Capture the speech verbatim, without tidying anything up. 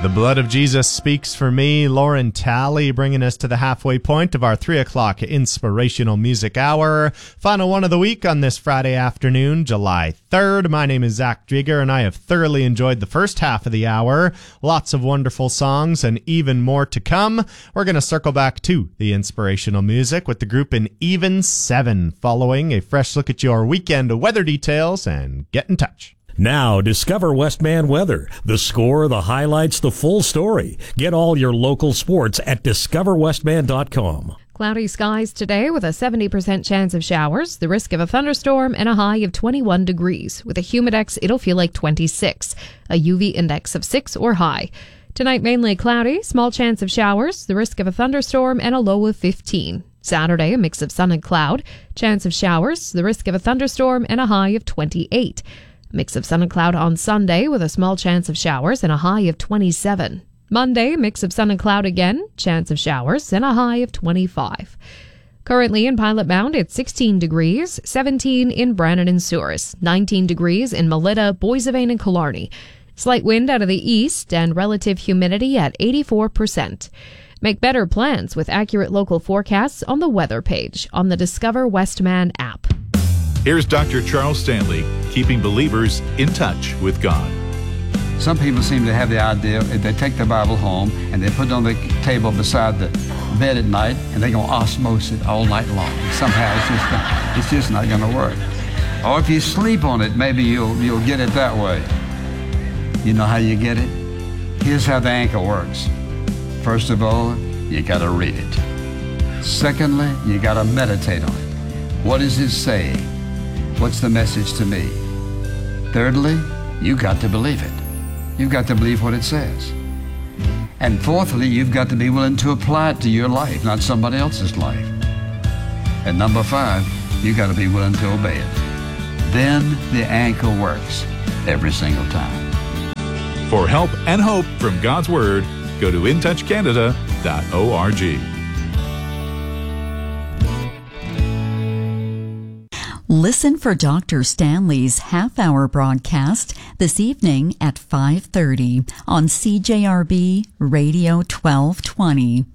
The Blood of Jesus Speaks for Me. Lauren Talley bringing us to the halfway point of our three o'clock inspirational music hour. Final one of the week on this Friday afternoon, July third. My name is Zach Jigger, and I have thoroughly enjoyed the first half of the hour. Lots of wonderful songs and even more to come. We're going to circle back to the inspirational music with the group in Even Seven, following a fresh look at your weekend weather details and get in touch. Now, discover Westman Weather. The score, the highlights, the full story. Get all your local sports at discover westman dot com. Cloudy skies today with a seventy percent chance of showers, the risk of a thunderstorm, and a high of twenty-one degrees. With a humidex, it'll feel like twenty-six, a U V index of six or high. Tonight, mainly cloudy, small chance of showers, the risk of a thunderstorm, and a low of fifteen. Saturday, a mix of sun and cloud, chance of showers, the risk of a thunderstorm, and a high of twenty-eight. Mix of sun and cloud on Sunday with a small chance of showers and a high of twenty-seven. Monday, mix of sun and cloud again, chance of showers and a high of twenty-five. Currently in Pilot Mound, it's sixteen degrees, seventeen in Brannan and Souris, nineteen degrees in Melita, Boissevain, and Killarney. Slight wind out of the east and relative humidity at eighty-four percent. Make better plans with accurate local forecasts on the weather page on the Discover Westman app. Here's Doctor Charles Stanley, keeping believers in touch with God. Some people seem to have the idea if they take the Bible home and they put it on the table beside the bed at night and they're going to osmose it all night long. Somehow it's just not, it's just not going to work. Or if you sleep on it, maybe you'll, you'll get it that way. You know how you get it? Here's how the anchor works. First of all, you got to read it. Secondly, you got to meditate on it. What is it saying? What's the message to me? Thirdly, you got to believe it. You've got to believe what it says. And fourthly, you've got to be willing to apply it to your life, not somebody else's life. And number five, you've got to be willing to obey it. Then the anchor works every single time. For help and hope from God's Word, go to in touch canada dot org. Listen for Doctor Stanley's half-hour broadcast this evening at five thirty on C J R B Radio twelve twenty.